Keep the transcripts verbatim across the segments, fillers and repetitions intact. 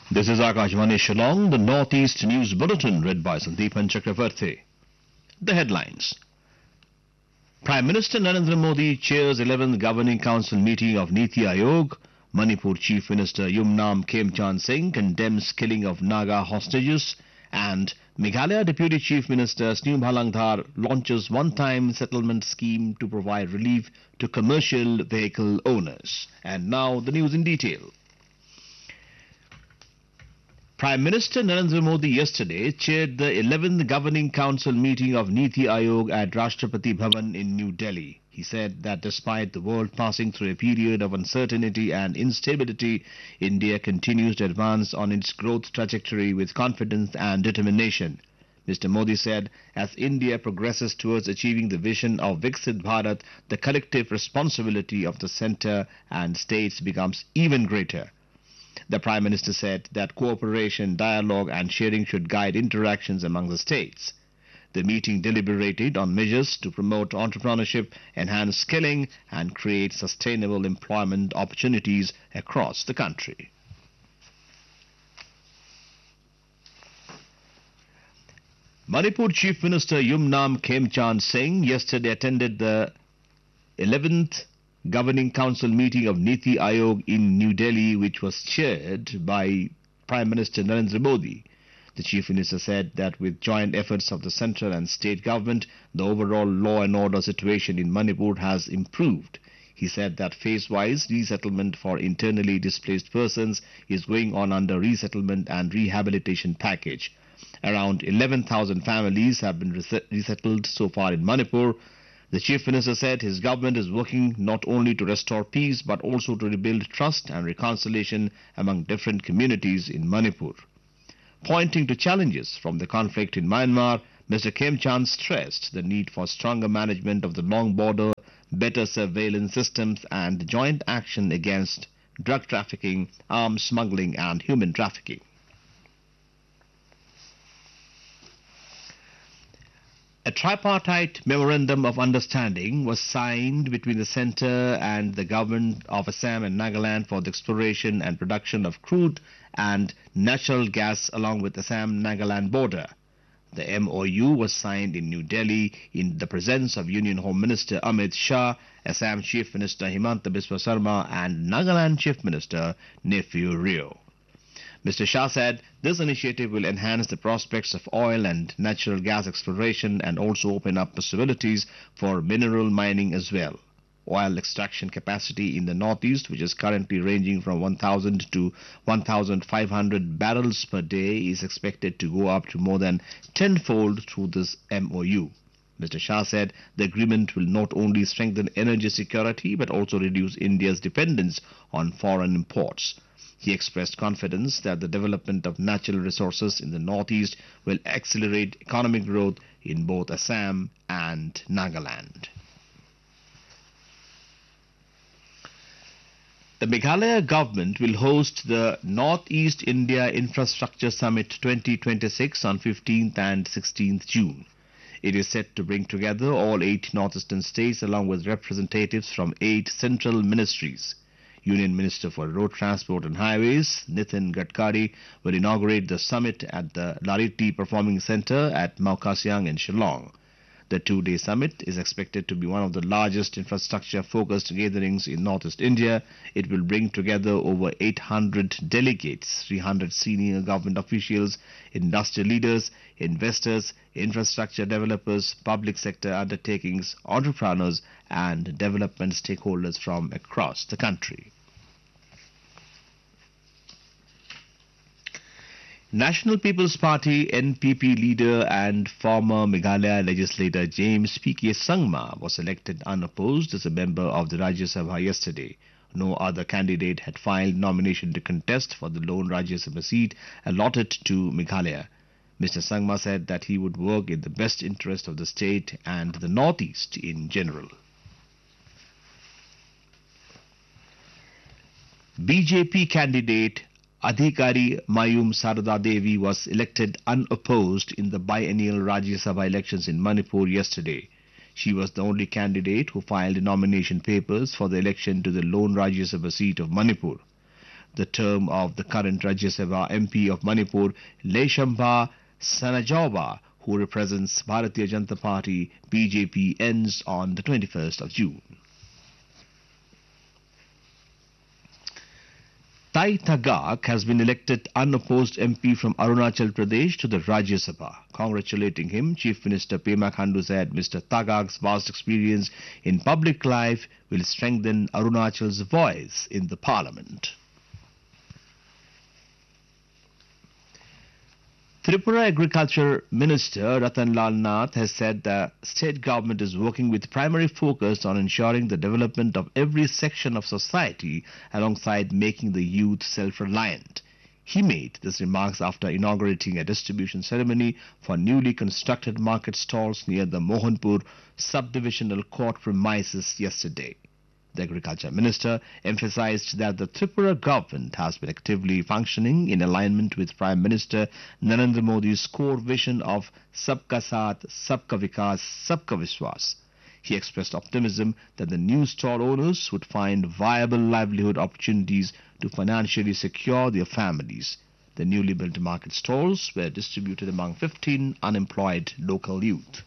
This is Akashvani Shillong, the Northeast News Bulletin, read by Sandeepan Chakravarti. The headlines. Prime Minister Narendra Modi chairs eleventh Governing Council meeting of Niti Aayog. Manipur Chief Minister Yumnam Khemchand Singh condemns killing of Naga hostages. And Meghalaya Deputy Chief Minister Snew Bhalangdhar launches one-time settlement scheme to provide relief to commercial vehicle owners. And now the news in detail. Prime Minister Narendra Modi yesterday chaired the eleventh Governing Council meeting of Niti Aayog at Rashtrapati Bhavan in New Delhi. He said that despite the world passing through a period of uncertainty and instability, India continues to advance on its growth trajectory with confidence and determination. Mister Modi said, as India progresses towards achieving the vision of Viksit Bharat, the collective responsibility of the centre and states becomes even greater. The Prime Minister said that cooperation, dialogue and sharing should guide interactions among the states. The meeting deliberated on measures to promote entrepreneurship, enhance skilling and create sustainable employment opportunities across the country. Manipur Chief Minister Yumnam Khemchand Singh yesterday attended the eleventh Governing Council meeting of Niti Aayog in New Delhi, which was chaired by Prime Minister Narendra Modi. The Chief Minister said that with joint efforts of the central and state government, the overall law and order situation in Manipur has improved. He said that phase-wise resettlement for internally displaced persons is going on under resettlement and rehabilitation package. Around eleven thousand families have been resettled so far in Manipur. The Chief Minister said his government is working not only to restore peace but also to rebuild trust and reconciliation among different communities in Manipur. Pointing to challenges from the conflict in Myanmar, Mister Khemchand stressed the need for stronger management of the long border, better surveillance systems and joint action against drug trafficking, arms smuggling and human trafficking. A tripartite memorandum of understanding was signed between the centre and the government of Assam and Nagaland for the exploration and production of crude and natural gas along with Assam-Nagaland border. The M O U was signed in New Delhi in the presence of Union Home Minister Amit Shah, Assam Chief Minister Himanta Biswa Sarma and Nagaland Chief Minister Neiphiu Rio. Mister Shah said this initiative will enhance the prospects of oil and natural gas exploration and also open up possibilities for mineral mining as well. Oil extraction capacity in the northeast, which is currently ranging from one thousand to one thousand five hundred barrels per day, is expected to go up to more than tenfold through this M O U. Mister Shah said the agreement will not only strengthen energy security but also reduce India's dependence on foreign imports. He expressed confidence that the development of natural resources in the northeast will accelerate economic growth in both Assam and Nagaland. The Meghalaya government will host the Northeast India Infrastructure Summit twenty twenty-six on fifteenth and sixteenth June. It is set to bring together all eight northeastern states along with representatives from eight central ministries. Union Minister for Road Transport and Highways, Nitin Gadkari, will inaugurate the summit at the Lariti Performing Centre at Maukasiang in Shillong. The two-day summit is expected to be one of the largest infrastructure-focused gatherings in Northeast India. It will bring together over eight hundred delegates, three hundred senior government officials, industrial leaders, investors, infrastructure developers, public sector undertakings, entrepreneurs and development stakeholders from across the country. National People's Party N P P leader and former Meghalaya legislator James P K Sangma was elected unopposed as a member of the Rajya Sabha yesterday. No other candidate had filed nomination to contest for the lone Rajya Sabha seat allotted to Meghalaya. Mister Sangma said that he would work in the best interest of the state and the Northeast in general. B J P candidate Adhikari Mayum Sarada Devi was elected unopposed in the biennial Rajya Sabha elections in Manipur yesterday. She was the only candidate who filed nomination papers for the election to the lone Rajya Sabha seat of Manipur. the term of the current Rajya Sabha M P of Manipur, Leshamba Sanajauba, who represents Bharatiya Janata Party B J P, ends on the twenty-first of June. Tai Tagaq has been elected unopposed M P from Arunachal Pradesh to the Rajya Sabha. Congratulating him, Chief Minister Pema Khandu said Mister Tagaq's vast experience in public life will strengthen Arunachal's voice in the parliament. Tripura Agriculture Minister Ratan Lal Nath has said the state government is working with primary focus on ensuring the development of every section of society alongside making the youth self-reliant. He made these remarks after inaugurating a distribution ceremony for newly constructed market stalls near the Mohanpur subdivisional court premises yesterday. The Agriculture Minister emphasized that the Tripura government has been actively functioning in alignment with Prime Minister Narendra Modi's core vision of Sabka Saath, Sabka Vikas, Sabka Vishwas. He expressed optimism that the new stall owners would find viable livelihood opportunities to financially secure their families. The newly built market stalls were distributed among fifteen unemployed local youth.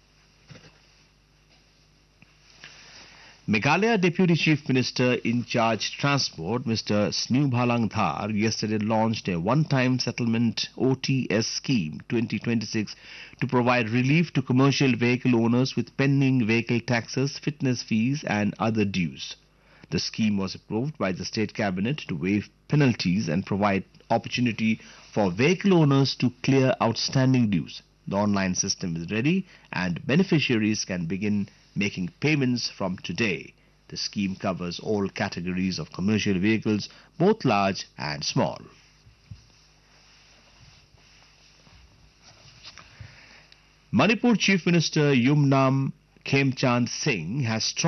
Meghalaya Deputy Chief Minister in charge Transport, Mister Snubhalang Dhar, yesterday launched a one-time settlement O T S scheme twenty twenty-six to provide relief to commercial vehicle owners with pending vehicle taxes, fitness fees and other dues. The scheme was approved by the State Cabinet to waive penalties and provide opportunity for vehicle owners to clear outstanding dues. The online system is ready and beneficiaries can begin making payments from today. The scheme covers all categories of commercial vehicles, both large and small. Manipur Chief Minister Yumnam Khemchand Singh has